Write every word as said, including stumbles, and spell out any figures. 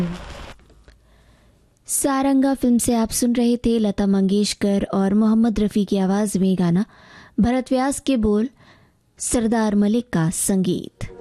Saranga film से आप सुन रहे थे लता मंगेशकर और मोहम्मद रफ़ी की आवाज़ में गाना, भरत व्यास के बोल, सरदार मलिक का संगीत।